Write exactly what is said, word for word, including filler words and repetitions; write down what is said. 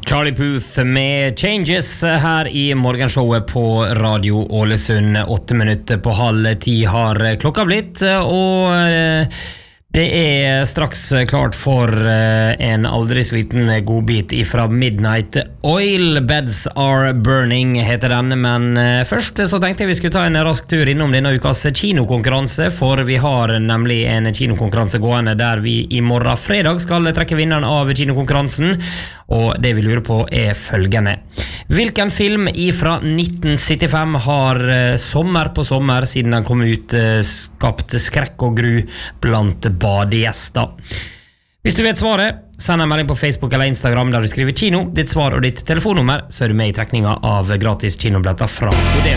Charlie Puth med Changes her i morgenshowet på Radio Ålesund. Åtte minutter på halv ti har klokka blitt, og det er straks klart for en aldri så liten godbit ifra Midnight Oil. Beds Are Burning heter den, men først så tenkte jeg vi skulle ta en rask tur innom denne ukas kinokonkurranse, for vi har nemlig en kinokonkurranse gående der vi i morgen fredag skal trekke vinneren av kinokonkurransen, og det vi lurer på er følgende: hvilken film ifra nitten syttifem har sommer på sommer siden den kom ut skapt skrekk og gru blant badegjester? Hvis du vet svaret, send en melding på Facebook eller Instagram der du skriver kino, ditt svar og ditt telefonnummer, så er du med i trekninga av gratis kinobilletter fra Odeon.